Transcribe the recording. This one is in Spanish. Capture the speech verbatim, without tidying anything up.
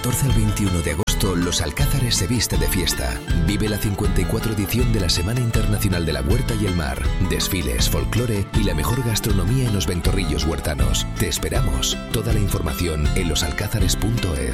catorce al veintiuno de agosto, Los Alcázares se viste de fiesta. Vive la cincuenta y cuatro edición de la Semana Internacional de la Huerta y el Mar. Desfiles, folclore y la mejor gastronomía en los ventorrillos huertanos. Te esperamos. Toda la información en los alcázares punto es.